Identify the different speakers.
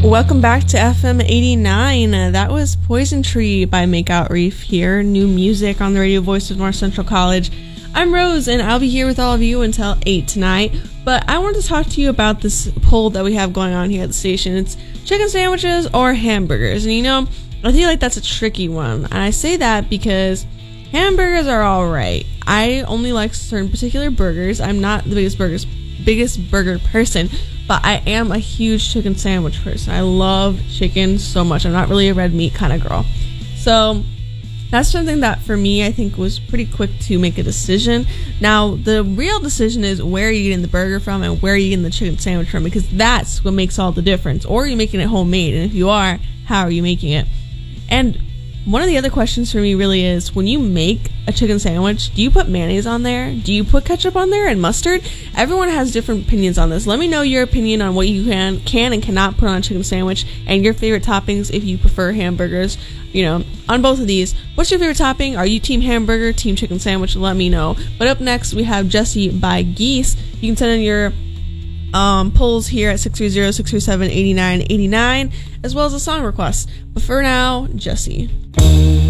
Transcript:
Speaker 1: Welcome back to FM 89. That was Poison Tree by Makeout Reef here. New music on the radio voice of North Central College. I'm Rose, and I'll be here with all of you until 8 tonight. But I wanted to talk to you about this poll that we have going on here at the station. It's chicken sandwiches or hamburgers. And I feel like that's a tricky one. And I say that because hamburgers are alright. I only like certain particular burgers. I'm not the biggest burger person, but I am a huge chicken sandwich person. I love chicken so much. I'm not really a red meat kind of girl. So that's something that for me I think was pretty quick to make a decision. Now the real decision is where are you getting the burger from and where are you getting the chicken sandwich from, because that's what makes all the difference. Or are you making it homemade? And if you are, how are you making it? And one of the other questions for me really is, when you make a chicken sandwich, do you put mayonnaise on there? Do you put ketchup on there and mustard? Everyone has different opinions on this. Let me know your opinion on what you can and cannot put on a chicken sandwich, and your favorite toppings if you prefer hamburgers. On both of these, what's your favorite topping? Are you team hamburger, team chicken sandwich? Let me know. But up next, we have Jessie by Geese. You can send in your polls here at 630-637-8989, as well as a song request. But for now, Jessie.